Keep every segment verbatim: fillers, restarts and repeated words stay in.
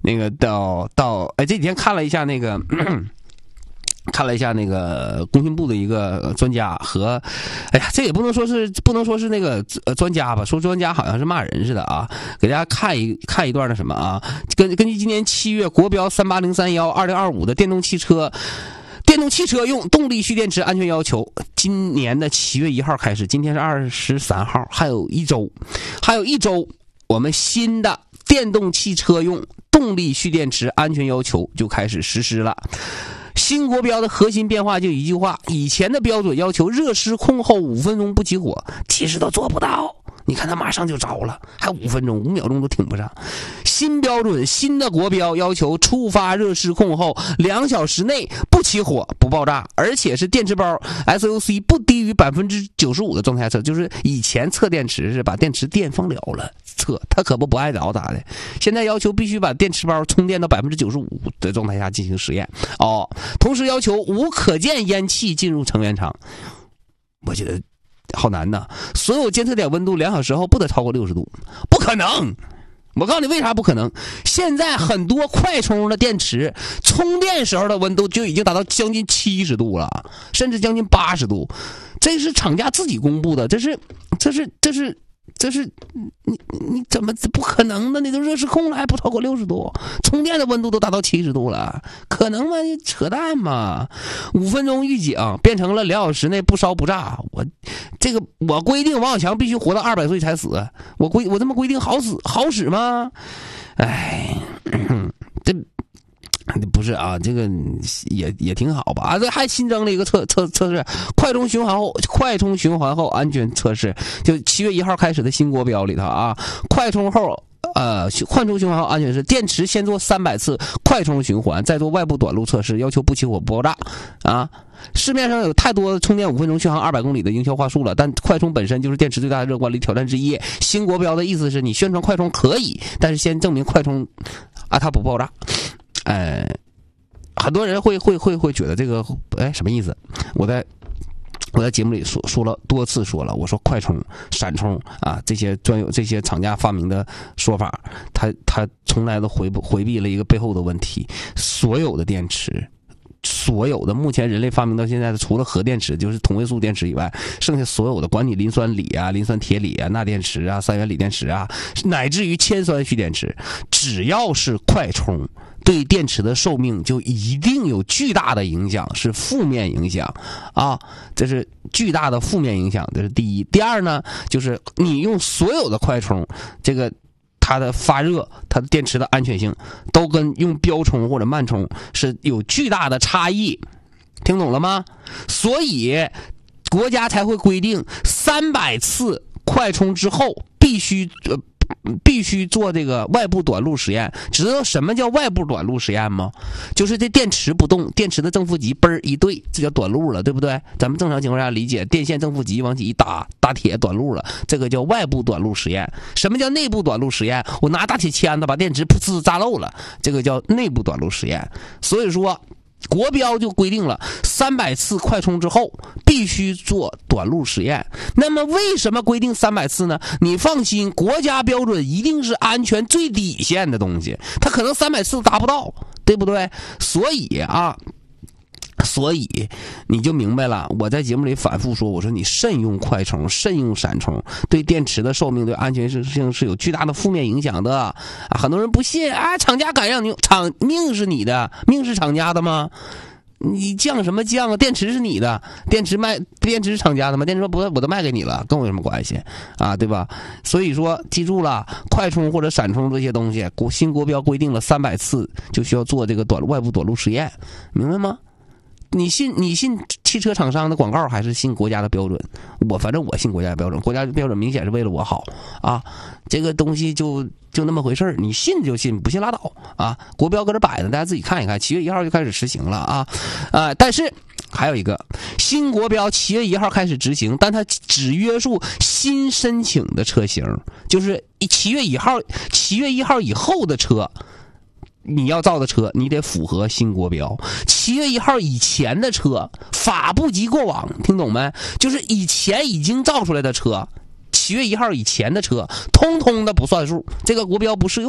那个到到哎，这几天看了一下那个。看了一下那个工信部的一个专家和，哎呀，这也不能说是不能说是那个呃专家吧，说专家好像是骂人似的啊。给大家看一看一段的什么啊？根根据今年七月国标三八零三幺二零二五的电动汽车。电动汽车用动力蓄电池安全要求，今年的七月一号开始，今天是二十三号，还有一周，还有一周，我们新的电动汽车用动力蓄电池安全要求就开始实施了。新国标的核心变化就一句话，以前的标准要求热失控后五分钟不起火，其实都做不到。你看他马上就着了，还五分钟，五秒钟都挺不上。新标准，新的国标要求触发热失控后两小时内不起火不爆炸，而且是电池包 S O C 不低于百分之九十五的状态下测。就是以前测电池是把电池电放了了测，他可不不爱着咋的。现在要求必须把电池包充电到百分之九十五的状态下进行实验哦。同时要求无可见烟气进入成员厂。我觉得好难呐！所有监测点温度两小时后不得超过六十度，不可能！我告诉你为啥不可能？现在很多快充的电池充电时候的温度就已经达到将近七十度了，甚至将近八十度，这是厂家自己公布的，这是这是这是这是你你怎么不可能呢？你都热失控了还不超过六十度，充电的温度都达到七十度了，可能吗？你扯淡嘛！五分钟预警变成了两小时内不烧不炸，我这个我规定王小强必须活到二百岁才死，我规我这么规定好死好使吗？哎，这。不是啊，这个也也挺好吧？啊，这还新增了一个测测测试，快充循环后，快充循环后安全测试，就七月一号开始的新国标里头啊，快充后。呃，快充循环后安全是电池先做三百次快充循环，再做外部短路测试，要求不起火不爆炸啊。市面上有太多充电五分钟续航二百公里的营销话术了，但快充本身就是电池最大的热管理挑战之一。新国标的意思是你宣传快充可以，但是先证明快充啊它不爆炸。呃，很多人会会会会觉得这个哎什么意思？我在我在节目里说说了多次说了，我说快充、闪充啊这些专有这些厂家发明的说法，他他从来都回不回避了一个背后的问题，所有的电池。所有的目前人类发明到现在的，除了核电池就是同位素电池以外，剩下所有的管你磷酸锂啊、磷酸铁锂啊、钠电池啊、三元锂电池啊，乃至于铅酸蓄电池，只要是快充，对电池的寿命就一定有巨大的影响，是负面影响啊，这是巨大的负面影响，这是第一。第二呢，就是你用所有的快充，这个它的发热，它的电池的安全性都跟用标充或者慢充是有巨大的差异，听懂了吗？所以国家才会规定三百次快充之后必须呃必须做这个外部短路实验。知道什么叫外部短路实验吗？就是这电池不动，电池的正负极嘣儿一对，这叫短路了，对不对？咱们正常情况下理解，电线正负极往起一打，打铁短路了，这个叫外部短路实验。什么叫内部短路实验？我拿大铁签子把电池噗呲扎漏了，这个叫内部短路实验。所以说国标就规定了三百次快充之后必须做短路实验。那么为什么规定三百次呢？你放心，国家标准一定是安全最底线的东西，它可能三百次达不到，对不对？所以啊所以你就明白了，我在节目里反复说，我说你慎用快充，慎用闪充，对电池的寿命、对安全性是有巨大的负面影响的啊！很多人不信啊，厂家敢让你用，厂命是你的，命是厂家的吗？你降什么降啊？电池是你的，电池卖电池是厂家的吗？电池说不，我都卖给你了，跟我有什么关系啊？对吧？所以说，记住了，快充或者闪充这些东西，国新国标规定了三百次就需要做这个短外部短路实验，明白吗？你信你信汽车厂商的广告还是信国家的标准？我反正我信国家的标准，国家的标准明显是为了我好啊，这个东西就就那么回事儿，你信就信，不信拉倒啊！国标搁这摆着，大家自己看一看，七月一号就开始实行了啊啊！但是还有一个新国标七月一号开始执行，但它只约束新申请的车型，就是七月一号七月一号以后的车。你要造的车，你得符合新国标。七月一号以前的车，法不及过往，听懂没？就是以前已经造出来的车，七月一号以前的车，通通的不算数，这个国标不适用，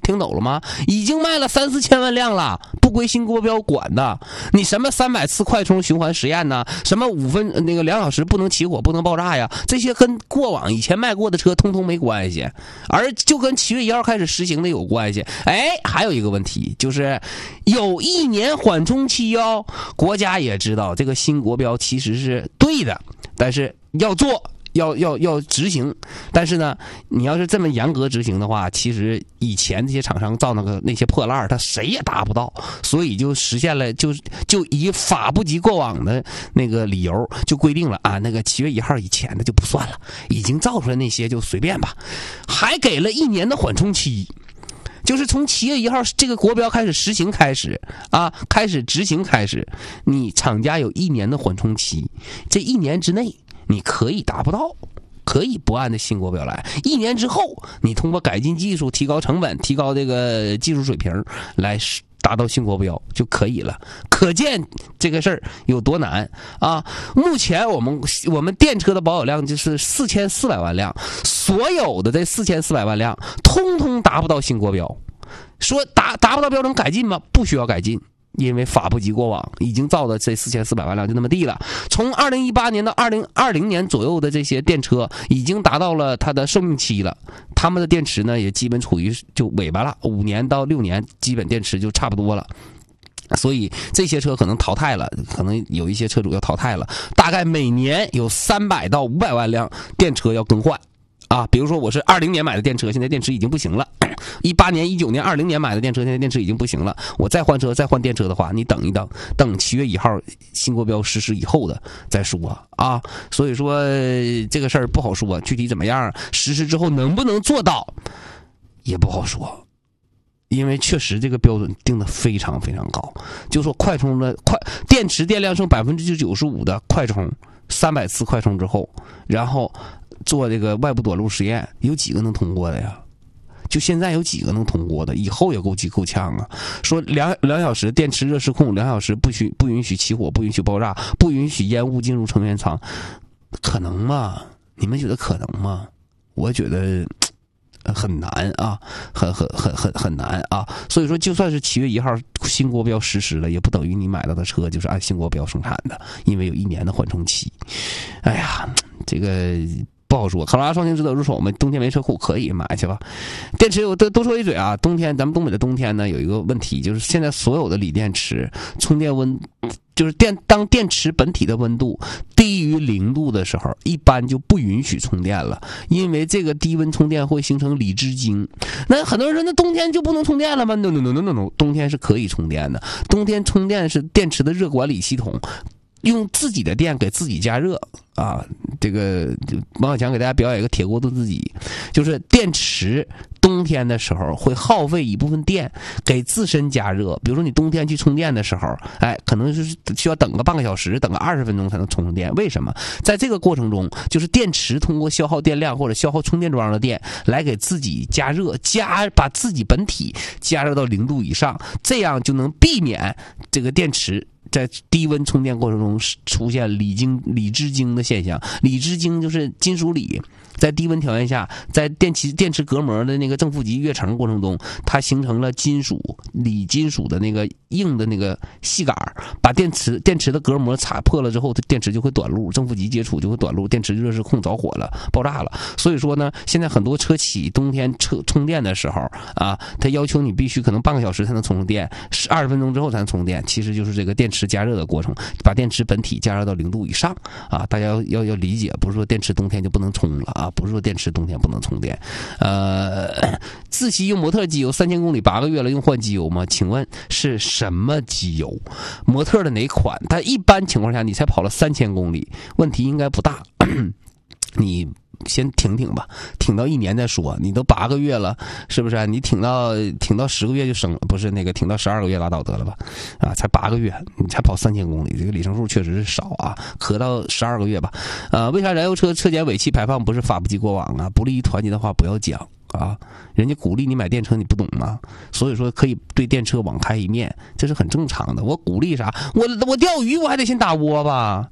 听懂了吗？已经卖了三四千万辆了，不归新国标管的。你什么三百次快充循环实验呢？什么五分那个两小时不能起火不能爆炸呀？这些跟过往以前卖过的车通通没关系，而就跟七月一号开始实行的有关系。哎，还有一个问题就是有一年缓冲期哦，国家也知道这个新国标其实是对的，但是要做。要要要执行，但是呢，你要是这么严格执行的话，其实以前这些厂商造那个那些破烂，他谁也达不到，所以就实现了，就就以法不及过往的那个理由，就规定了啊，那个七月一号以前的就不算了，已经造出来那些就随便吧，还给了一年的缓冲期。就是从七月一号这个国标开始实行开始啊，开始执行开始，你厂家有一年的缓冲期，这一年之内你可以达不到，可以不按照新国标来。一年之后，你通过改进技术、提高成本、提高这个技术水平来达到新国标就可以了。可见这个事儿有多难啊！目前我们我们电车的保有量就是四千四百万辆，所有的这四千四百万辆通通达不到新国标。说达达不到标准改进吗？不需要改进。因为法不及过往，已经造的这四千四百万辆就那么地了。从二零一八年到二零二零年左右的这些电车已经达到了它的寿命期了，他们的电池呢也基本处于就尾巴了，五年到六年基本电池就差不多了。所以这些车可能淘汰了，可能有一些车主要淘汰了，大概每年有三百到五百万辆电车要更换。啊，比如说我是二零年买的电车，现在电池已经不行了。一八年、一九年、二零年买的电车，现在电池已经不行了。我再换车、再换电车的话，你等一等，等七月一号新国标实施以后的再说啊。所以说这个事儿不好说，具体怎么样，实施之后能不能做到，也不好说。因为确实这个标准定的非常非常高，就说快充的快电池电量剩百分之九十五的快充，三百次快充之后，然后做这个外部短路实验，有几个能通过的呀？就现在有几个能通过的？以后也够急够呛啊！说两两小时电池热失控，两小时不许不允许起火，不允许爆炸，不允许烟雾进入成员舱，可能吗？你们觉得可能吗？我觉得很难啊，很很很很很难啊！所以说，就算是七月一号新国标实施了，也不等于你买到的车就是按新国标生产的，因为有一年的缓冲期。哎呀，这个不好说。卡罗拉双擎值得入手，我们冬天没车库可以买去吧。电池我多多说一嘴啊，冬天咱们东北的冬天呢有一个问题，就是现在所有的锂电池充电温。就是电当电池本体的温度低于零度的时候，一般就不允许充电了，因为这个低温充电会形成锂汁晶。那很多人说，那冬天就不能充电了吗 ？No no no no no no， 冬天是可以充电的。冬天充电是电池的热管理系统用自己的电给自己加热啊。这个王小强给大家表演一个铁锅炖自己，就是电池冬天的时候会耗费一部分电给自身加热。比如说你冬天去充电的时候，哎，可能是需要等个半个小时，等个二十分钟才能充上电。为什么？在这个过程中，就是电池通过消耗电量或者消耗充电桩的电来给自己加热，加把自己本体加热到零度以上，这样就能避免这个电池在低温充电过程中出现锂晶、锂汁晶的现象。锂汁晶就是金属锂，在低温条件下，在电池电池隔膜的那个正负极跃层过程中，它形成了金属锂金属的那个硬的那个细杆，把电池电池的隔膜擦破了之后，电池就会短路，正负极接触就会短路，电池热失控着火了，爆炸了。所以说呢，现在很多车企冬天车充电的时候啊，它要求你必须可能半个小时才能充上电，二十分钟之后才能充电，其实就是这个电池加热的过程，把电池本体加热到零度以上啊。大家要要要理解，不是说电池冬天就不能充了啊，不是说电池冬天不能充电。呃，自吸用模特机油三千公里八个月了，用换机油吗？请问是什么机油？模特的哪款？但一般情况下你才跑了三千公里，问题应该不大。你先挺挺吧，挺到一年再说。你都八个月了，是不是？你挺到挺到十个月就生了，不是那个挺到十二个月拉倒得了吧？啊，才八个月，你才跑三千公里，这个里程数确实是少啊，咳到十二个月吧。呃，为啥燃油车车检尾气排放不是法不及过往啊？不利于团结的话不要讲啊，人家鼓励你买电车，你不懂吗？所以说可以对电车网开一面，这是很正常的。我鼓励啥？我我钓鱼我还得先打窝吧。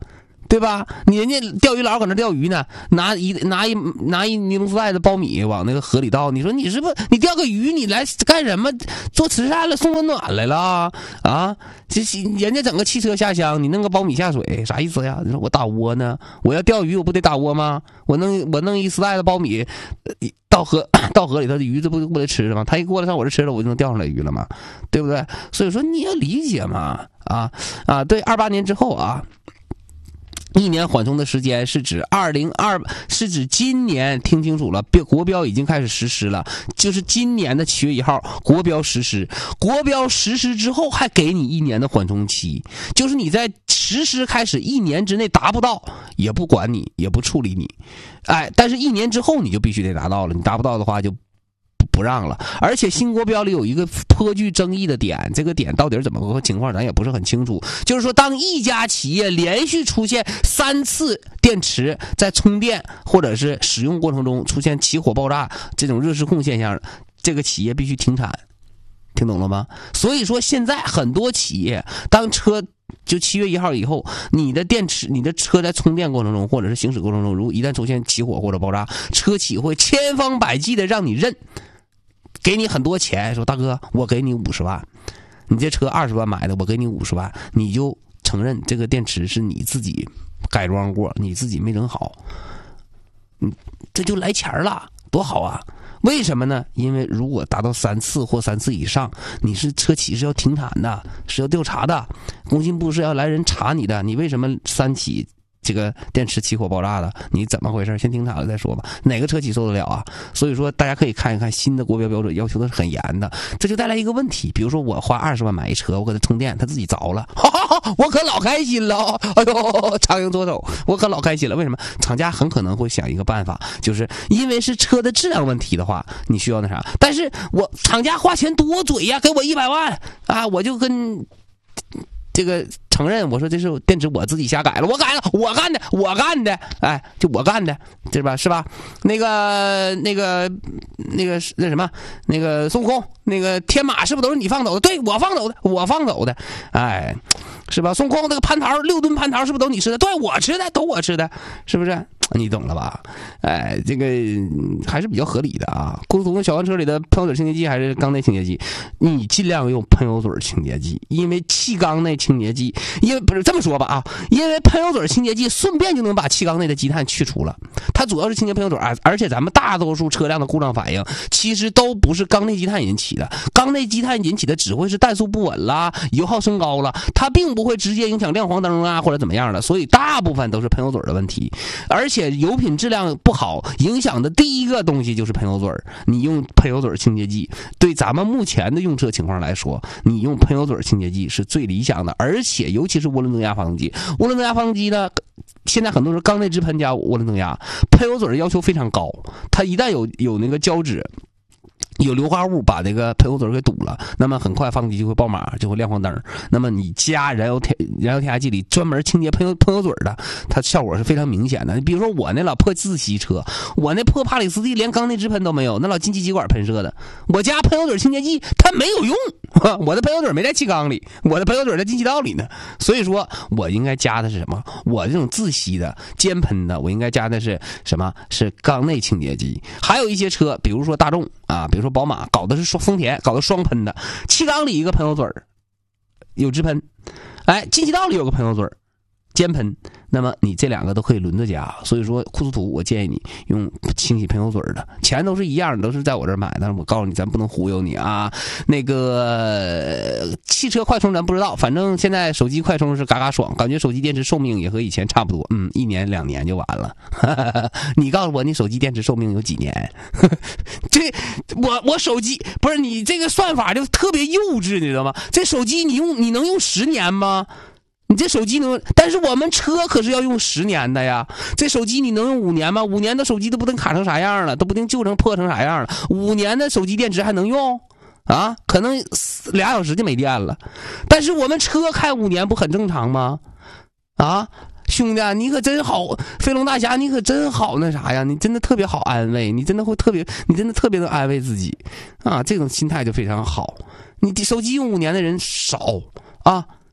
对吧？你人家钓鱼佬搁那钓鱼呢，拿一拿一拿一尼龙丝带的苞米往那个河里倒，你说你是不是你钓个鱼你来干什么？做慈善了，送温暖来了啊？这人家整个汽车下乡，你弄个苞米下水，啥意思呀？你说我打窝呢？我要钓鱼，我不得打窝吗？我弄我弄一丝带的苞米到河到河里头的鱼，这不不得吃了吗？他一过来上我这吃了，我就能钓上来鱼了吗？对不对？所以说你要理解嘛，啊啊，对，二八年之后啊。一年缓冲的时间是指二零二，是指今年，听清楚了，国标已经开始实施了，就是今年的七月一号，国标实施。国标实施之后，还给你一年的缓冲期，就是你在实施开始一年之内达不到，也不管你，也不处理你，哎，但是一年之后你就必须得达到了，你达不到的话就。不让了，而且新国标里有一个颇具争议的点，这个点到底是怎么个情况，咱也不是很清楚。就是说，当一家企业连续出现三次电池在充电或者是使用过程中出现起火爆炸这种热失控现象，这个企业必须停产。听懂了吗？所以说，现在很多企业当车就七月一号以后，你的电池、你的车在充电过程中或者是行驶过程中，如果一旦出现起火或者爆炸，车企会千方百计的让你认。给你很多钱，说大哥，我给你五十万，你这车二十万买的，我给你五十万，你就承认这个电池是你自己改装过，你自己没整好，嗯，这就来钱了，多好啊！为什么呢？因为如果达到三次或三次以上，你是车企是要停产的，是要调查的，工信部是要来人查你的，你为什么三起？这个电池起火爆炸的，你怎么回事？先停产了再说吧。哪个车企受得了啊？所以说，大家可以看一看新的国标标准，要求的是很严的。这就带来一个问题，比如说我花二十万买一车，我给它充电，它自己着了，哈哈哈，我可老开心了。哎呦，苍蝇左手，我可老开心了。为什么？厂家很可能会想一个办法，就是因为是车的质量问题的话，你需要那啥。但是我厂家花钱多嘴呀，给我一百万啊，我就跟这个。承认我说这是电池我自己瞎改了，我改了，我干的，我干的，哎，就我干的，对吧？是吧？那个、那个、那个那什么，那个孙悟空，那个天马是不是都是你放走的？对，我放走的，我放走的，哎，是吧？孙悟空那个蟠桃，六吨蟠桃是不是都你吃的？对，我吃的，都我吃的，是不是？你懂了吧？哎，这个还是比较合理的啊。公司小黄车里的喷油嘴清洁剂还是缸内清洁剂，你尽量用喷油嘴清洁剂，因为气缸内清洁剂。因为不是这么说吧啊，因为喷油嘴清洁剂顺便就能把气缸内的积碳去除了，它主要是清洁喷油嘴，而且咱们大多数车辆的故障反应其实都不是缸内积碳引起的，缸内积碳引起的只会是怠速不稳啦、油耗升高了，它并不会直接影响亮黄灯啊或者怎么样的，所以大部分都是喷油嘴的问题。而且油品质量不好影响的第一个东西就是喷油嘴，你用喷油嘴清洁剂，对咱们目前的用车情况来说，你用喷油嘴清洁剂是最理想的，而且尤其是涡轮增压发动机，涡轮增压发动机呢，现在很多是缸内直喷加涡轮增压，喷油嘴的要求非常高，它一旦有有那个胶质。有硫化物把这个喷油嘴给堵了，那么很快发动机就会爆码，就会亮黄灯。那么你加燃油添燃油添加剂里专门清洁喷油喷油嘴的，它效果是非常明显的。你比如说我那老破自吸车，我那破帕里斯蒂连缸内直喷都没有，那老进气极管喷射的，我加喷油嘴清洁剂它没有用，我的喷油嘴没在气缸里，我的喷油嘴在进气道里呢。所以说我应该加的是什么？我这种自吸的尖喷的，我应该加的是什么？是缸内清洁剂。还有一些车，比如说大众啊，比如说宝马搞的是双丰田搞的双喷的，气缸里一个喷油嘴有直喷，哎，进气道里有个喷油嘴尖喷，那么你这两个都可以轮着加。所以说库斯图我建议你用清洗喷油嘴的，钱都是一样的，都是在我这儿买，但是我告诉你咱不能忽悠你啊。那个汽车快充咱不知道，反正现在手机快充是嘎嘎爽，感觉手机电池寿命也和以前差不多，嗯，一年两年就完了。你告诉我你手机电池寿命有几年？这我我手机不是你这个算法就特别幼稚，你知道吗？这手机你用你能用十年吗？你这手机能，但是我们车可是要用十年的呀。这手机你能用五年吗？五年的手机都不定卡成啥样了，都不定旧成破成啥样了。五年的手机电池还能用啊？可能俩小时就没电了。但是我们车开五年不很正常吗？啊，兄弟，你可真好，飞龙大侠，你可真好那啥呀？你真的特别好安慰，你真的会特别，你真的特别能安慰自己啊！这种心态就非常好。你手机用五年的人少啊。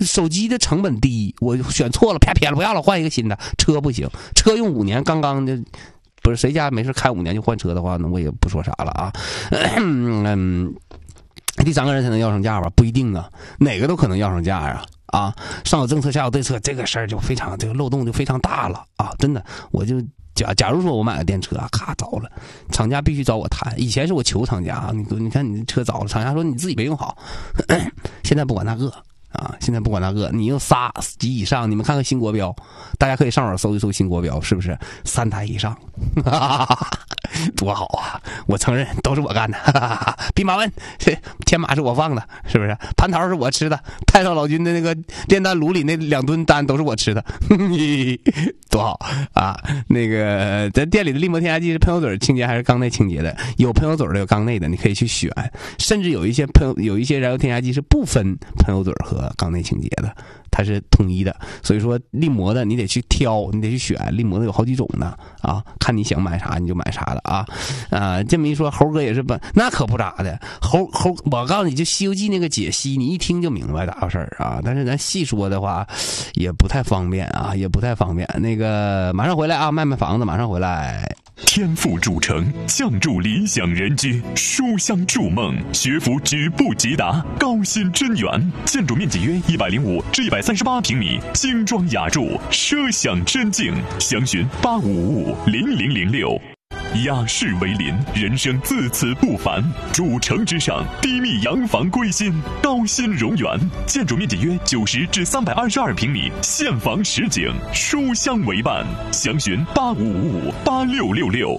手机的成本低，我选错了，啪撇了不要了，换一个新的。车不行，车用五年刚刚的。不是谁家没事开五年就换车的话呢，我也不说啥了啊。嗯，第三个人才能要上价吧？不一定啊，哪个都可能要上价呀。啊，上有政策下有对策，这个事儿就非常这个漏洞就非常大了啊！真的，我就假假如说我买个电车，咔糟了，厂家必须找我谈。以前是我求厂家，你你看你车糟了，厂家说你自己没用好，现在不管那个。啊，现在不管那个，你用仨级以上，你们看看新国标，大家可以上网搜一搜新国标，是不是三台以上？多好啊！我承认都是我干的。弼马温，天马是我放的，是不是？蟠桃是我吃的，太上老君的那个炼丹炉里那两吨丹都是我吃的，多好啊！那个咱店里的力摩添加剂是喷油嘴清洁还是缸内清洁的？有喷油嘴的，有缸内的，你可以去选。甚至有一些喷有一些燃油添加剂是不分喷油嘴和缸内清洁的，它是统一的。所以说力摩的你得去挑，你得去选，力摩的有好几种呢啊，看你想买啥你就买啥的啊啊！这么一说，猴哥也是本那可不咋的，猴猴我告诉你，就《西游记》那个解析，你一听就明白咋回事啊。但是咱细说的话，也不太方便啊，也不太方便。那个马上回来啊，卖卖房子，马上回来。 天赋筑城，降筑理想人居，书香筑梦，学府止步即达，高新真源。建筑面积约一百零五至一百三十八平米，精装雅筑，奢享真境。详询八五五五零零零六。雅士为邻，人生自此不凡。主城之上，低密洋房归心，高新荣源。建筑面积约九十至三百二十二平米，现房实景，书香为伴。详询八五五五八六六六。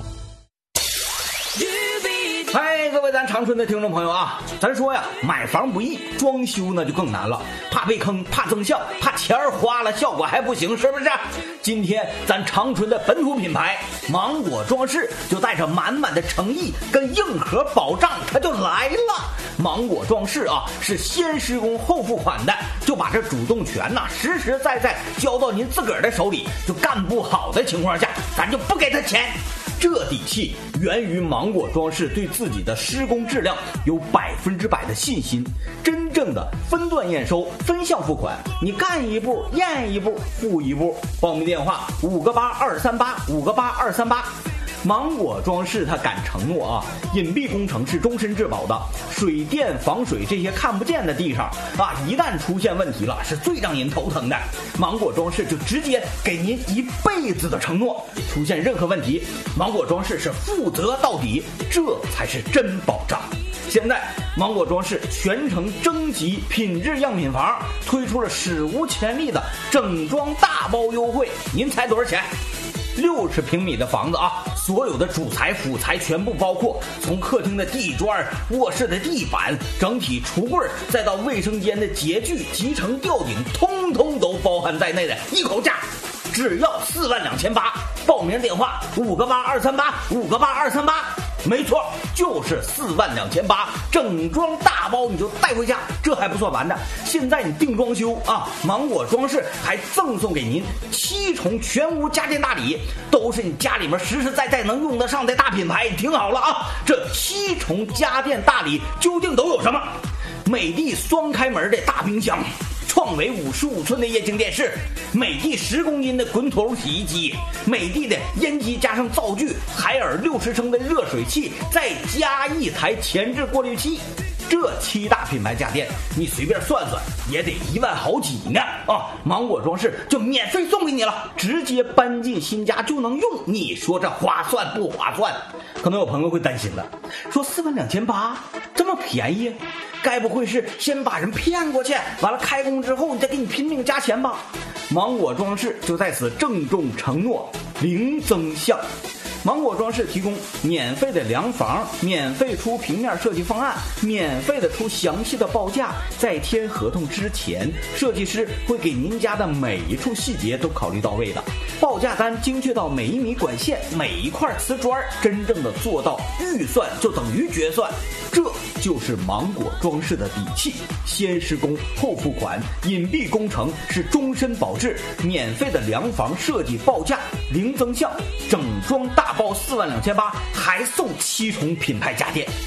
嗨，各位咱长春的听众朋友啊，咱说呀，买房不易，装修呢就更难了，怕被坑，怕增效，怕钱儿花了效果还不行，是不是？今天咱长春的本土品牌芒果装饰就带着满满的诚意跟硬核保障，它就来了。芒果装饰啊，是先施工后付款的，就把这主动权呐、啊、实实在在交到您自个儿的手里，就干不好的情况下，咱就不给他钱。这底气源于芒果装饰对自己的施工质量有百分之百的信心，真正的分段验收、分项付款，你干一步验一步付一步。报名电话五个八二三八五个八二三八。芒果装饰它敢承诺啊，隐蔽工程是终身质保的，水电防水这些看不见的地上啊，一旦出现问题了，是最让人头疼的。芒果装饰就直接给您一辈子的承诺，出现任何问题，芒果装饰是负责到底，这才是真保障。现在芒果装饰全程征集品质样品房，推出了史无前例的整装大包优惠，您猜多少钱？六十平米的房子啊，所有的主材辅材全部包括，从客厅的地砖、卧室的地板、整体橱柜，再到卫生间的洁具、集成吊顶，通通都包含在内的一口价，只要四万两千八。报名电话五个八二三八五个八二三八。没错，就是四万两千八，整装大包你就带回家。这还不算完的，现在你定装修啊，芒果装饰还赠送给您七重全屋家电大礼，都是你家里面实实在在能用得上的大品牌。你听好了啊，这七重家电大礼究竟都有什么？美的双开门的大冰箱，创维五十五寸的液晶电视，美的十公斤的滚筒洗衣机，美的的烟机加上灶具，海尔六十升的热水器，再加一台前置过滤器。这七大品牌家电，你随便算算也得一万好几呢啊！芒果装饰就免费送给你了，直接搬进新家就能用。你说这划算不划算？可能有朋友会担心了，说四万两千八这么便宜，该不会是先把人骗过去，完了开工之后你再给你拼命加钱吧？芒果装饰就在此郑重承诺，零增项。芒果装饰提供免费的量房，免费出平面设计方案，免费的出详细的报价。在签合同之前，设计师会给您家的每一处细节都考虑到位的，报价单精确到每一米管线、每一块瓷砖，真正的做到预算就等于决算。这就是芒果装饰的底气，先施工后付款，隐蔽工程是终身保质，免费的量房设计报价零增项，整装大包四万两千八，还送七重品牌家电。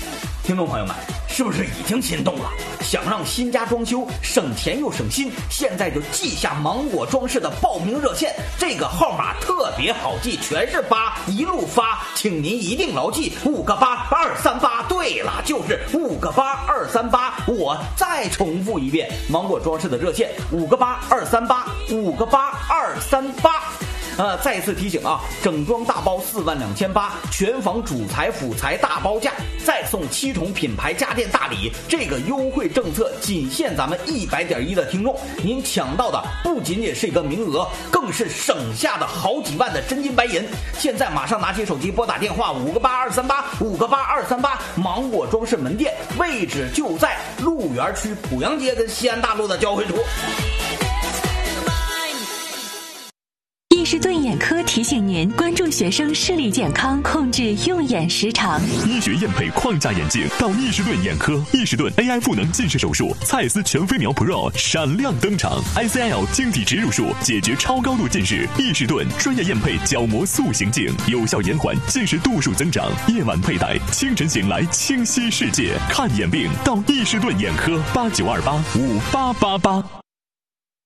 听众朋友们，是不是已经心动了？想让新家装修省钱又省心，现在就记下芒果装饰的报名热线，这个号码特别好记，全是八，一路发，请您一定牢记五个八二三八。对了，就是五个八二三八。我再重复一遍，芒果装饰的热线五个八二三八，五个八二三八。呃，再次提醒啊，整装大包四万两千八，全房主材辅材大包价，再送七重品牌家电大礼。这个优惠政策仅限咱们一百点一的听众，您抢到的不仅仅是一个名额，更是省下的好几万的真金白银。现在马上拿起手机拨打电话五个八二三八五个八二三八，芒果装饰门店位置就在鹿园区濮阳街跟西安大路的交汇处。 伊士顿眼科提醒您关注学生视力健康，控制用眼时长。 医学验配框架眼镜到伊士顿眼科，伊士顿 A I 赋能近视手术，蔡司全飞秒 Pro 闪亮登场 ，I C L 晶体植入术解决超高度近视，伊士顿专业验配角膜塑形镜，有效延缓近视度数增长。夜晚佩戴，清晨醒来清晰世界。看眼病到伊士顿眼科，八九二八五八八八。